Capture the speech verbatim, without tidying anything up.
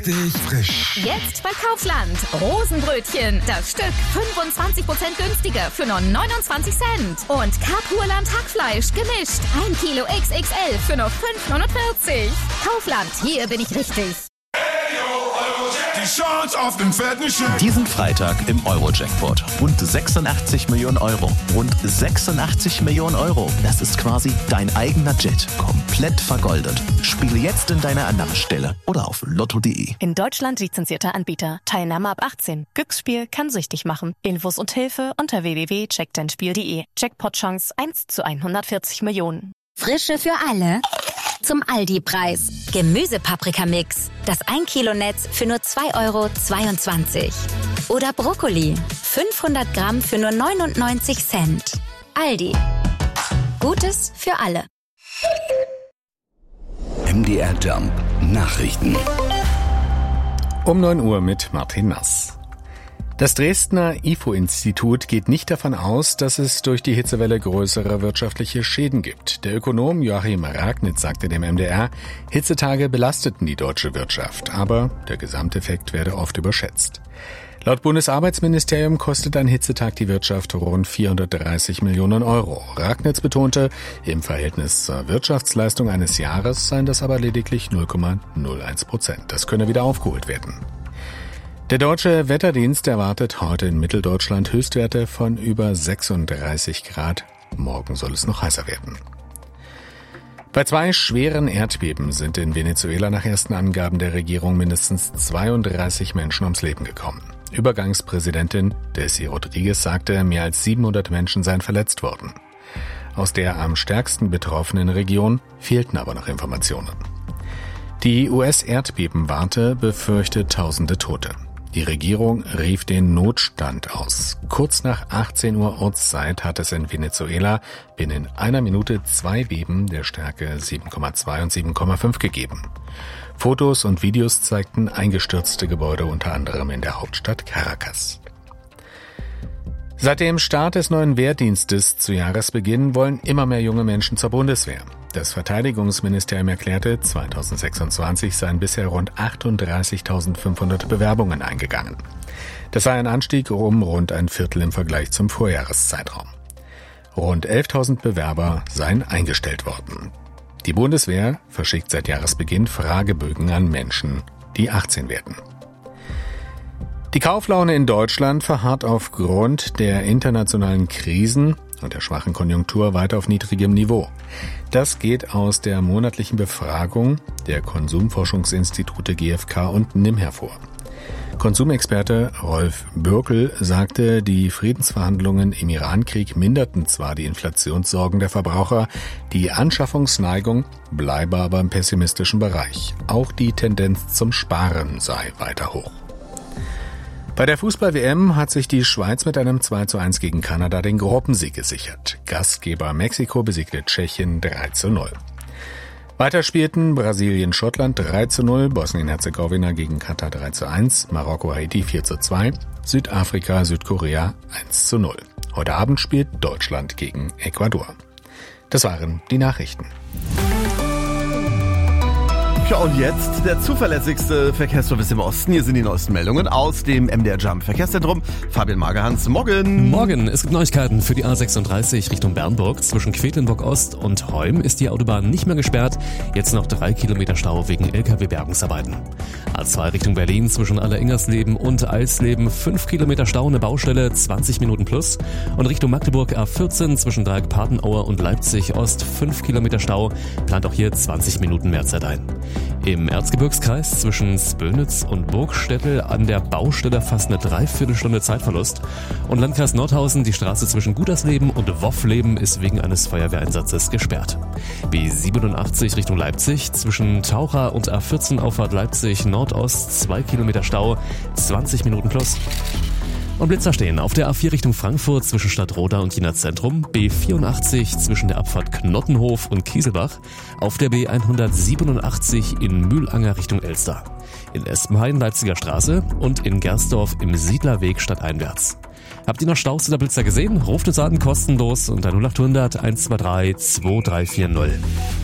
richtig frisch. Jetzt bei Kaufland. Rosenbrötchen. Das Stück fünfundzwanzig Prozent günstiger für nur neunundzwanzig Cent. Und Kapurland Hackfleisch gemischt. ein Kilo X X L für nur fünf neunundvierzig. Kaufland, hier bin ich richtig. Die Chance auf den fetten Scheck. Diesen Freitag im Euro-Jackpot. Rund sechsundachtzig Millionen Euro. Rund sechsundachtzig Millionen Euro. Das ist quasi dein eigener Jet. Komplett vergoldet. Spiele jetzt in deiner Annahmestelle oder auf lotto punkt de. In Deutschland lizenzierter Anbieter. Teilnahme ab achtzehn. Glücksspiel kann süchtig machen. Infos und Hilfe unter w w w punkt check dein spiel punkt de. Jackpot-Chance eins zu hundertvierzig Millionen. Frische für alle. Zum Aldi-Preis. Gemüsepaprikamix. Das ein Kilo Netz für nur zwei Euro zweiundzwanzig. Oder Brokkoli. fünfhundert Gramm für nur neunundneunzig Cent. Aldi. Gutes für alle. M D R Jump Nachrichten. Um neun Uhr mit Martin Nass. Das Dresdner I F O-Institut geht nicht davon aus, dass es durch die Hitzewelle größere wirtschaftliche Schäden gibt. Der Ökonom Joachim Ragnitz sagte dem M D R, Hitzetage belasteten die deutsche Wirtschaft, aber der Gesamteffekt werde oft überschätzt. Laut Bundesarbeitsministerium kostet ein Hitzetag die Wirtschaft rund vierhundertdreißig Millionen Euro. Ragnitz betonte, im Verhältnis zur Wirtschaftsleistung eines Jahres seien das aber lediglich null Komma null eins Prozent. Das könne wieder aufgeholt werden. Der Deutsche Wetterdienst erwartet heute in Mitteldeutschland Höchstwerte von über sechsunddreißig Grad. Morgen soll es noch heißer werden. Bei zwei schweren Erdbeben sind in Venezuela nach ersten Angaben der Regierung mindestens zweiunddreißig Menschen ums Leben gekommen. Übergangspräsidentin Desi Rodriguez sagte, mehr als siebenhundert Menschen seien verletzt worden. Aus der am stärksten betroffenen Region fehlten aber noch Informationen. Die U S-Erdbebenwarte befürchtet tausende Tote. Die Regierung rief den Notstand aus. Kurz nach achtzehn Uhr Ortszeit hat es in Venezuela binnen einer Minute zwei Beben der Stärke sieben Komma zwei und sieben Komma fünf gegeben. Fotos und Videos zeigten eingestürzte Gebäude unter anderem in der Hauptstadt Caracas. Seit dem Start des neuen Wehrdienstes zu Jahresbeginn wollen immer mehr junge Menschen zur Bundeswehr. Das Verteidigungsministerium erklärte, zweitausendsechsundzwanzig seien bisher rund achtunddreißigtausendfünfhundert Bewerbungen eingegangen. Das sei ein Anstieg um rund ein Viertel im Vergleich zum Vorjahreszeitraum. Rund elftausend Bewerber seien eingestellt worden. Die Bundeswehr verschickt seit Jahresbeginn Fragebögen an Menschen, die achtzehn werden. Die Kauflaune in Deutschland verharrt aufgrund der internationalen Krisen und der schwachen Konjunktur weiter auf niedrigem Niveau. Das geht aus der monatlichen Befragung der Konsumforschungsinstitute G f K und N I M hervor. Konsumexperte Rolf Bürkel sagte, die Friedensverhandlungen im Irankrieg minderten zwar die Inflationssorgen der Verbraucher, die Anschaffungsneigung bleibe aber im pessimistischen Bereich. Auch die Tendenz zum Sparen sei weiter hoch. Bei der Fußball-W M hat sich die Schweiz mit einem zwei zu eins gegen Kanada den Gruppensieg gesichert. Gastgeber Mexiko besiegte Tschechien drei zu null. Weiter spielten Brasilien-Schottland drei zu null, Bosnien-Herzegowina gegen Katar drei zu eins, Marokko-Haiti vier zu zwei, Südafrika-Südkorea eins zu null. Heute Abend spielt Deutschland gegen Ecuador. Das waren die Nachrichten. Ja, und jetzt der zuverlässigste Verkehrsservice im Osten. Hier sind die neuesten Meldungen aus dem M D R Jump Verkehrszentrum. Fabian Magerhans, morgen. Morgen. Es gibt Neuigkeiten für die A sechsunddreißig Richtung Bernburg. Zwischen Quedlinburg Ost und Heum ist die Autobahn nicht mehr gesperrt. Jetzt noch drei Kilometer Stau wegen L K W-Bergungsarbeiten. A zwei Richtung Berlin zwischen Alleringgersleben und Eisleben. fünf Kilometer Stau, eine Baustelle, zwanzig Minuten plus. Und Richtung Magdeburg A vierzehn zwischen Dreieck-Patenaue und Leipzig Ost. fünf Kilometer Stau. Plant auch hier zwanzig Minuten mehr Zeit ein. Im Erzgebirgskreis zwischen Spönitz und Burgstädtel an der Baustelle fast eine Dreiviertelstunde Zeitverlust. Und Landkreis Nordhausen, die Straße zwischen Gutersleben und Woffleben ist wegen eines Feuerwehreinsatzes gesperrt. B siebenundachtzig Richtung Leipzig zwischen Taucher und A vierzehn Auffahrt Leipzig Nordost zwei Kilometer Stau, zwanzig Minuten plus. Und Blitzer stehen auf der A vier Richtung Frankfurt zwischen Stadtroda und Jena Zentrum, B vierundachtzig zwischen der Abfahrt Knottenhof und Kieselbach, auf der B hundertsiebenundachtzig in Mühlanger Richtung Elster, in Espenhain Leipziger Straße und in Gersdorf im Siedlerweg stadteinwärts. Habt ihr noch Staus oder Blitzer gesehen? Ruft uns an, kostenlos unter null acht hundert eins zwei drei zwei drei vier null.